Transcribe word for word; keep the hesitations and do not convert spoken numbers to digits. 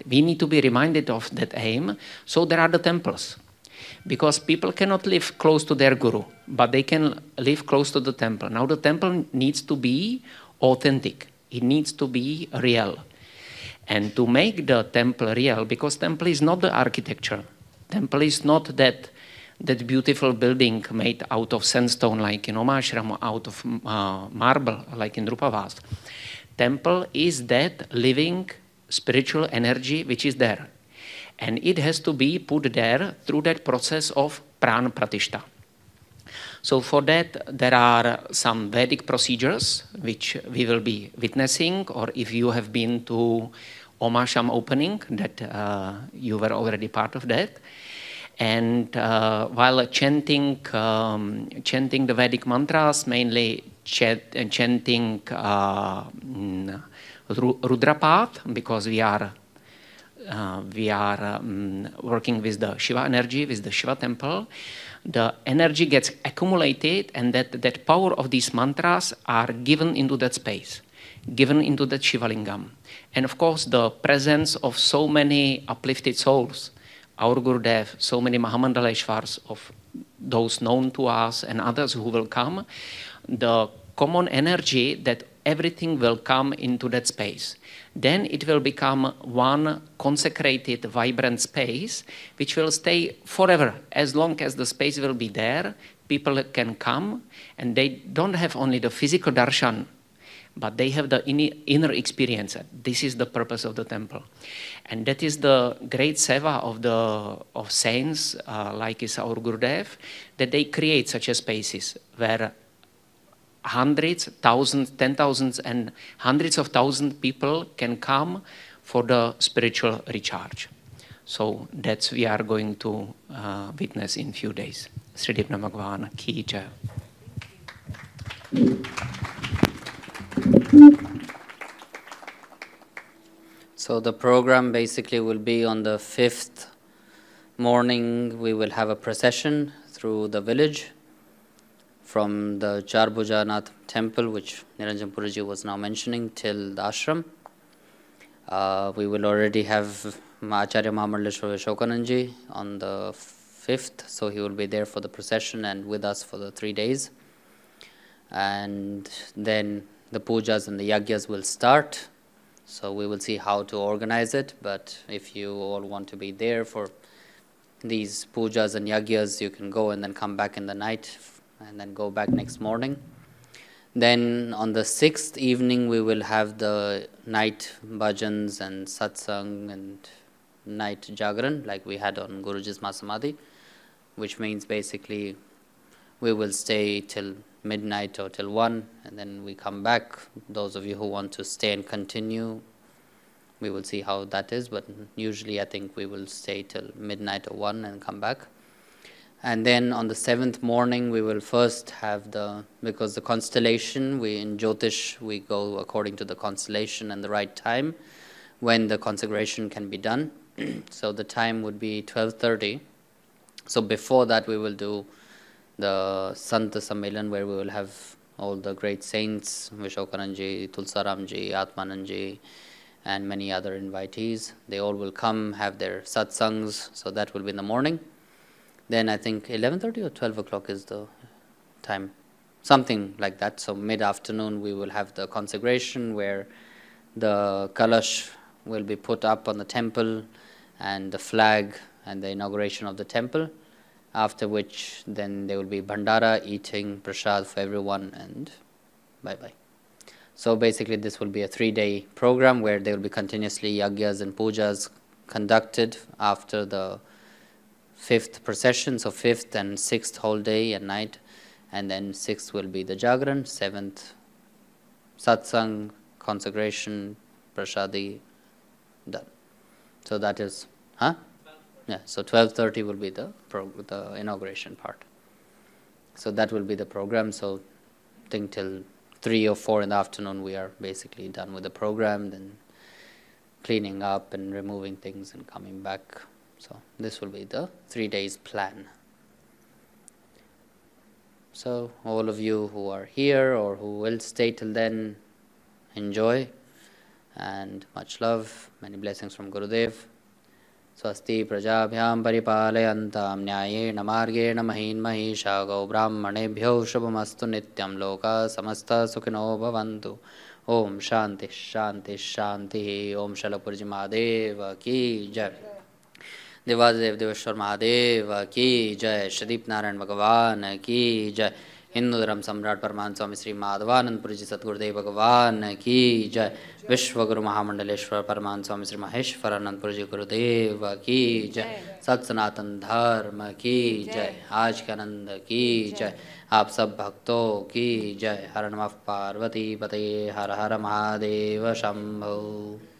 we need to be reminded of that aim. So there are the temples. Because people cannot live close to their guru, but they can live close to the temple. Now the temple needs to be authentic. It needs to be real. And to make the temple real, because temple is not the architecture. Temple is not that, that beautiful building made out of sandstone like in Omashram, out of uh, marble like in Drupavas. Temple is that living spiritual energy which is there. And it has to be put there through that process of prana pratishta. So for that, there are some Vedic procedures which we will be witnessing, or if you have been to Omasham opening, that uh, you were already part of that. And uh, while chanting, um, chanting the Vedic mantras, mainly ch chanting uh, Rudrapath, because we are Uh, we are um, working with the Shiva energy, with the Shiva temple. The energy gets accumulated, and that, that power of these mantras are given into that space, given into that Shiva lingam. And of course, the presence of so many uplifted souls, our Gurudev, so many Mahamandaleshwars of those known to us and others who will come, the common energy that everything will come into that space. Then it will become one consecrated, vibrant space, which will stay forever. As long as the space will be there, people can come, and they don't have only the physical darshan, but they have the inner experience. This is the purpose of the temple. And that is the great seva of the of saints, uh, like is our Gurudev, that they create such a spaces where hundreds, thousands, ten thousands, and hundreds of thousands people can come for the spiritual recharge. So that's we are going to uh, witness in few days. Sri Dipna Bhagwan Ki Jai. So the program basically will be on the fifth morning. We will have a procession through the village from the Charbhujanath temple, which Niranjan Puriji was now mentioning, till the ashram. Uh, we will already have Acharya Mahamandaleshwar Vishokananji on the fifth, so he will be there for the procession and with us for the three days. And then the pujas and the yagyas will start. So we will see how to organize it, but if you all want to be there for these pujas and yagyas, you can go and then come back in the night and then go back next morning. Then on the sixth evening, we will have the night bhajans and satsang and night jagran, like we had on Guruji's Masamadhi, which means basically we will stay till midnight or till one, and then we come back. Those of you who want to stay and continue, we will see how that is, but usually I think we will stay till midnight or one and come back. And then on the seventh morning, we will first have the, because the constellation, we in Jyotish, we go according to the constellation and the right time when the consecration can be done. So the time would be twelve thirty. So before that, we will do the Santa Sammelan, where we will have all the great saints, Vishokananji, Tulsaramji, Atmananji, and many other invitees. They all will come, have their satsangs, so that will be in the morning. Then I think eleven thirty or twelve o'clock is the time, something like that. So mid-afternoon we will have the consecration, where the kalash will be put up on the temple and the flag and the inauguration of the temple, after which then there will be bhandara, eating, prasad for everyone, and bye-bye. So basically this will be a three-day program where there will be continuously yagyas and pujas conducted after the fifth procession, so fifth and sixth whole day and night, and then sixth will be the jagran, seventh satsang, consecration, prasadi, done. So that is, huh? Yeah, so twelve thirty will be the, pro the inauguration part. So that will be the program, so I think till three or four in the afternoon we are basically done with the program, then cleaning up and removing things and coming back. So this will be the three days plan. So all of you who are here or who will stay till then, enjoy. and much love. Many blessings from Gurudev. Swasti prajabhyam paripalayantam nyayena margena mahin mahisha go brahmanebhyo shubhamastu nityam loka samasta sukhino bhavantu. Om Shanti Shanti Shanti. Om Shalapurji Mahadeva ki jai. देवादिदेव देवेश्वर महादेव की जय. श्रीदीप नारायण भगवान की जय. हिंदू धर्म सम्राट परमान स्वामी श्री माधवानंदपुरी जी सतगुरुदेव भगवान की जय. विश्व गुरु महामंडलेश्वर परमान स्वामी श्री महेश्वर आनंदपुरी जी गुरुदेव की जय. सत सनातन धर्म की जय. आज के आनंद की जय. आप सब भक्तों की जय. हर नमः पार्वती पते. हर हर महादेव शंभो.